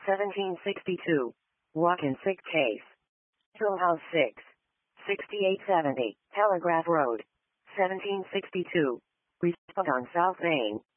1762. Walk-in sick case. Hill House 6. 6870. Telegraph Road. 1762. Respond on South Main.